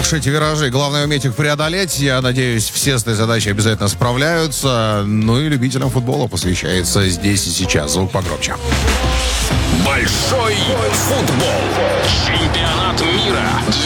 уж эти виражи. Главное уметь их преодолеть. Я надеюсь, все с этой задачей обязательно справляются. Ну и любителям футбола посвящается здесь и сейчас. Звук погромче. Большой футбол. Чемпионат мира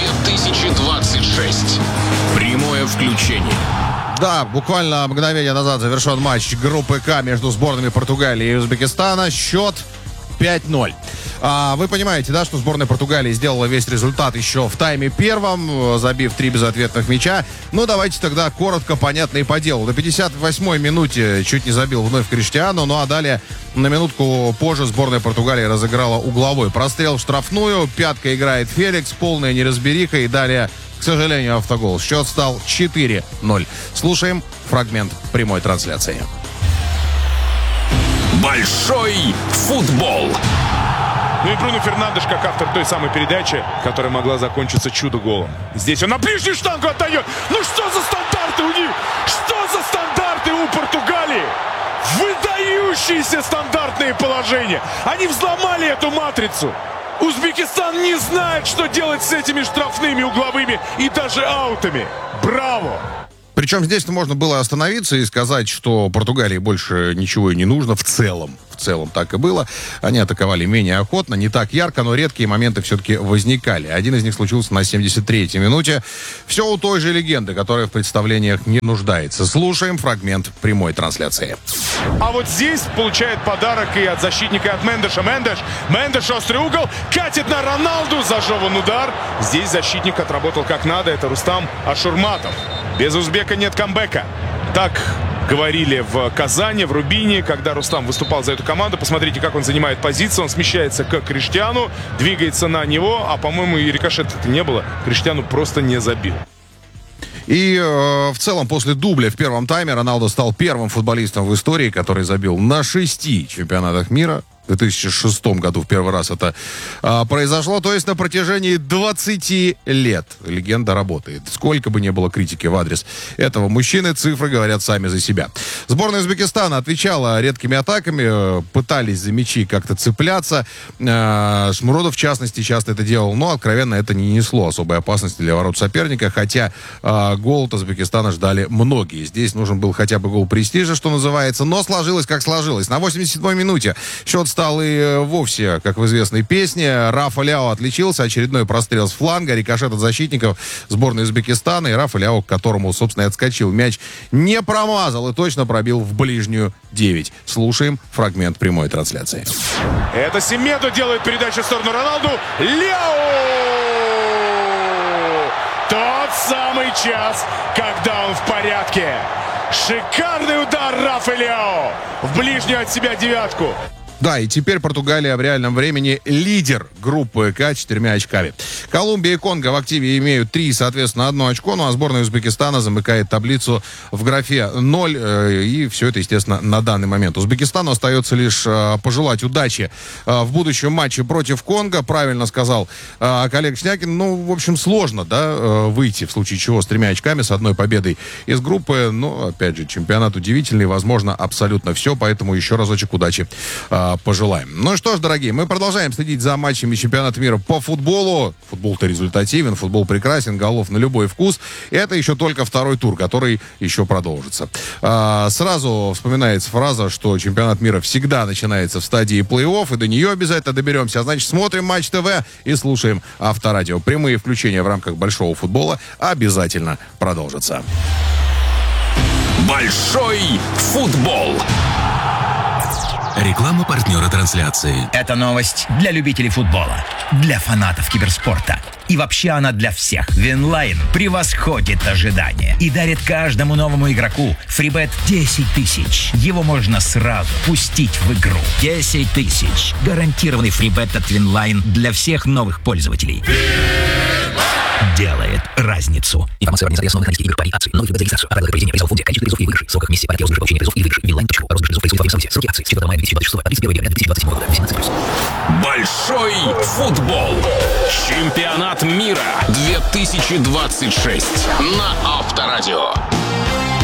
2026. Прямое включение. Да, буквально мгновение назад завершен матч группы К между сборными Португалии и Узбекистана. Счет 5-0. Вы понимаете, да, что сборная Португалии сделала весь результат еще в тайме первом, забив 3 безответных мяча. Ну, давайте тогда коротко, понятно и по делу. До 58-й минуте чуть не забил вновь Криштиану, ну а далее на минутку позже сборная Португалии разыграла угловой прострел в штрафную. Пятка играет Феликс, полная неразбериха и далее, к сожалению, автогол. Счет стал 4-0. Слушаем фрагмент прямой трансляции. Большой футбол. Ну и Бруно Фернандеш, как автор той самой передачи, которая могла закончиться чудо-голом. Здесь он на ближнюю штангу отдает. Ну что за стандарты у них? Что за стандарты у Португалии? Выдающиеся стандартные положения. Они взломали эту матрицу. Узбекистан не знает, что делать с этими штрафными, угловыми и даже аутами. Браво! Причем здесь-то можно было остановиться и сказать, что Португалии больше ничего и не нужно в целом. В целом так и было. Они атаковали менее охотно, не так ярко, но редкие моменты все-таки возникали. Один из них случился на 73-й минуте. Все у той же легенды, которая в представлениях не нуждается. Слушаем фрагмент прямой трансляции. А вот здесь получает подарок и от защитника, и от Мендеша. Мендеш, острый угол, катит на Роналду, зажеван удар. Здесь защитник отработал как надо, это Рустам Ашурматов. Без узбека нет камбэка. Так говорили в Казани, в Рубине, когда Рустам выступал за эту команду. Посмотрите, как он занимает позицию. Он смещается к Криштиану, двигается на него, а, по-моему, и рикошета-то не было. Криштиану просто не забил. И в целом после дубля в первом тайме Роналдо стал первым футболистом в истории, который забил на 6 чемпионатах мира. В 2006 году в первый раз это произошло, то есть на протяжении 20 лет легенда работает. Сколько бы ни было критики в адрес этого мужчины, цифры говорят сами за себя. Сборная Узбекистана отвечала редкими атаками, пытались за мячи как-то цепляться. Шмуродов, в частности, часто это делал, но откровенно это не несло особой опасности для ворот соперника, хотя гол от Узбекистана ждали многие. Здесь нужен был хотя бы гол престижа, что называется, но сложилось как сложилось. На 87-й минуте счет стал и вовсе, как в известной песне. Рафа Ляо отличился. Очередной прострел с фланга. Рикошет от защитников сборной Узбекистана. И Рафа Ляо, к которому, собственно, и отскочил мяч, не промазал и точно пробил в ближнюю 9. Слушаем фрагмент прямой трансляции. Это Семедо делает передачу в сторону Роналду. Ляо! Тот самый час, когда он в порядке. Шикарный удар Рафа Ляо в ближнюю от себя 9. Да, и теперь Португалия в реальном времени лидер группы К 4 очками. Колумбия и Конго в активе имеют 3, соответственно, 1 очко, ну а сборная Узбекистана замыкает таблицу в графе 0, и все это, естественно, на данный момент. Узбекистану остается лишь пожелать удачи в будущем матче против Конго. Правильно сказал коллега Шнякин, ну, в общем, сложно, да, выйти, в случае чего, с 3 очками, с 1 победой из группы, но, опять же, чемпионат удивительный, возможно, абсолютно все, поэтому еще разочек удачи пожелаем. Ну что ж, дорогие, мы продолжаем следить за матчами чемпионата мира по футболу. Футбол-то результативен, футбол прекрасен, голов на любой вкус. И это еще только второй тур, который еще продолжится. Сразу вспоминается фраза, что чемпионат мира всегда начинается в стадии плей-офф, и до нее обязательно доберемся. А значит, смотрим Матч ТВ и слушаем Авторадио. Прямые включения в рамках большого футбола обязательно продолжатся. Большой футбол. Реклама партнера трансляции. Это новость для любителей футбола, для фанатов киберспорта. И вообще она для всех. Винлайн превосходит ожидания и дарит каждому новому игроку фрибет 10 тысяч. Его можно сразу пустить в игру. 10 тысяч. Гарантированный фрибет от Винлайн для всех новых пользователей. Делает разницу. Информация о организации основных игр, пари, акций, новый фрибет за регистрацию, правила проведения призов в фонде, количество призов и выигрышей, сроках, месте, порядке розыгрыша, получения призов и выигрышей. Винлайн.ру. Розыгрыш призов происходит во время события. Сроки акций с 4 мая 2026 по 31 января 2027 года. 18+. Большой футбол. Чемпионат мира 2026 на Авторадио.